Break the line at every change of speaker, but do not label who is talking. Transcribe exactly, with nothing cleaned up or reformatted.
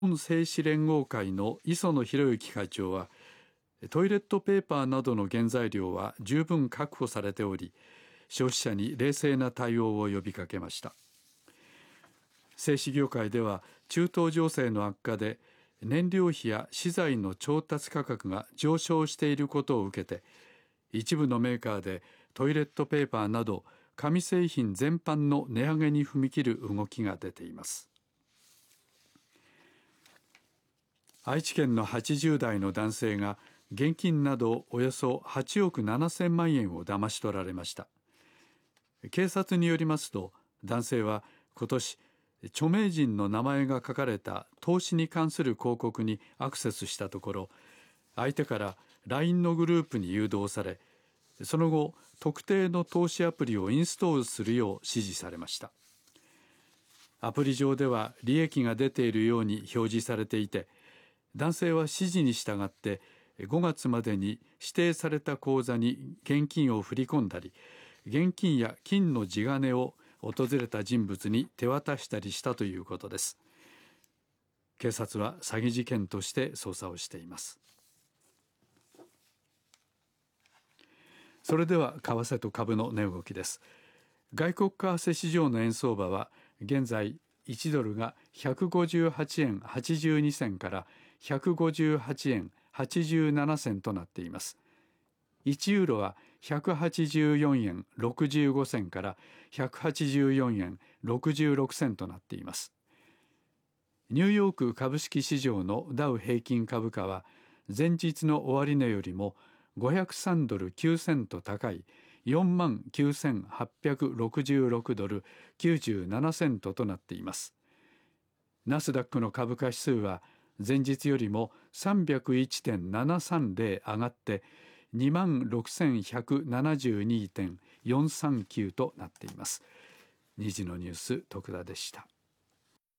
本製紙連合会の磯野博之会長は、トイレットペーパーなどの原材料は十分確保されており、消費者に冷静な対応を呼びかけました。製紙業界では中東情勢の悪化で燃料費や資材の調達価格が上昇していることを受けて、一部のメーカーでトイレットペーパーなど紙製品全般の値上げに踏み切る動きが出ています。愛知県のはちじゅう代の男性が現金などおよそはちおくななせんまんえんを騙し取られました。警察によりますと、男性は今年著名人の名前が書かれた投資に関する広告にアクセスしたところ、相手から ライン のグループに誘導され、その後特定の投資アプリをインストールするよう指示されました。アプリ上では利益が出ているように表示されていて、男性は指示に従ってごがつまでに指定された口座に現金を振り込んだり、現金や金の地金を訪れた人物に手渡したりしたということです。警察は詐欺事件として捜査をしています。それでは為替と株の値動きです。外国為替市場の円相場は現在いちドルがひゃくごじゅうはちえんはちじゅうにせんからひゃくごじゅうはちえんはちじゅうななせんとなっています。いちユーロはひゃくはちじゅうよんえんろくじゅうごせんからひゃくはちじゅうよんえんろくじゅうろくせんとなっています。ニューヨーク株式市場のダウ平均株価は前日の終値よりもごひゃくさんドルきゅうセント高い よんまんきゅうせんはっぴゃくろくじゅうろくドルきゅうじゅうななセントとなっています。ナスダックの株価指数は前日よりも さんびゃくいちてんななさんゼロ 上がってにまんろくせんひゃくななじゅうにてんよんさんきゅうとなっています。にじのニュース、徳田でした。